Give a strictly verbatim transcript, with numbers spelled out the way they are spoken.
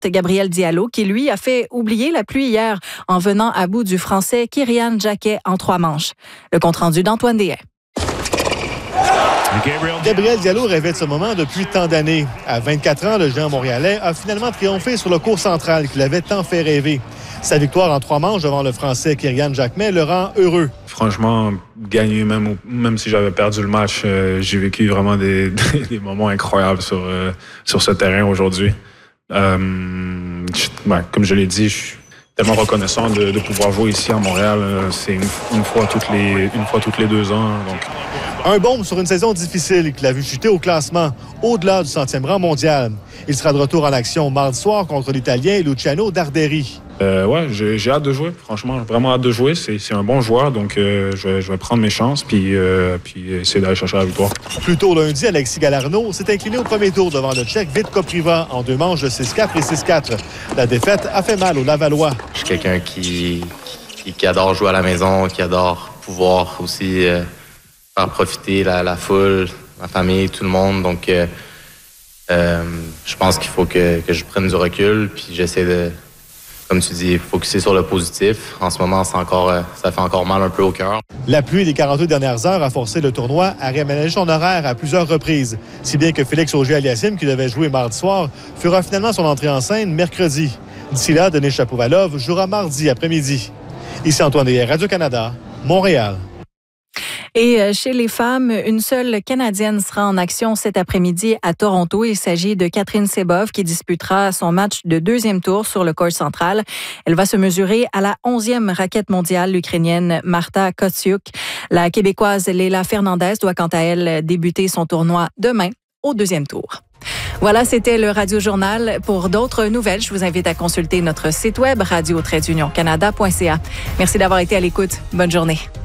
Gabriel Diallo, qui lui a fait oublier la pluie hier en venant à bout du Français Kyrian Jacquet en trois manches. Le compte-rendu d'Antoine Deshaies. Gabriel Diallo rêvait de ce moment depuis tant d'années. À vingt-quatre ans, le géant montréalais a finalement triomphé sur le court central qui l'avait tant fait rêver. Sa victoire en trois manches devant le Français Kyrian Jacquet le rend heureux. Franchement, gagner, même, même si j'avais perdu le match, euh, j'ai vécu vraiment des, des moments incroyables sur, euh, sur ce terrain aujourd'hui. Euh, je, ben, comme je l'ai dit, je suis tellement reconnaissant de, de pouvoir jouer ici à Montréal. C'est une, une, fois toutes les, une fois toutes les deux ans. Donc. Un baume sur une saison difficile qui l'a vu chuter au classement, au-delà du centième rang mondial. Il sera de retour en action mardi soir contre l'Italien Luciano Darderi. Euh, ouais, j'ai, j'ai hâte de jouer, franchement, vraiment hâte de jouer. C'est, c'est un bon joueur, donc euh, je, vais, je vais prendre mes chances puis, euh, puis essayer d'aller chercher la victoire. Plus tôt lundi, Alexis Galarneau s'est incliné au premier tour devant le Tchèque Vít Kopriva en deux manches de six quatre et six quatre. La défaite a fait mal au Lavallois. Je suis quelqu'un qui, qui, qui adore jouer à la maison, qui adore pouvoir aussi euh, faire profiter la, la foule, ma famille, tout le monde. Donc, euh, euh, je pense qu'il faut que, que je prenne du recul puis j'essaie de... Comme tu dis, focusser sur le positif. En ce moment, c'est encore, ça fait encore mal un peu au cœur. La pluie des quarante-deux dernières heures a forcé le tournoi à réaménager son horaire à plusieurs reprises. Si bien que Félix Auger-Aliassime, qui devait jouer mardi soir, fera finalement son entrée en scène mercredi. D'ici là, Denis Chapovalov jouera mardi après-midi. Ici Antoine Deshaies, Radio-Canada, Montréal. Et chez les femmes, une seule Canadienne sera en action cet après-midi à Toronto. Il s'agit de Catherine Sebov qui disputera son match de deuxième tour sur le court central. Elle va se mesurer à la onzième raquette mondiale, l'Ukrainienne Marta Kostyuk. La Québécoise Leila Fernandez doit quant à elle débuter son tournoi demain au deuxième tour. Voilà, c'était le Radio Journal. Pour d'autres nouvelles, je vous invite à consulter notre site web radio tiret union canada point c a. Merci d'avoir été à l'écoute. Bonne journée.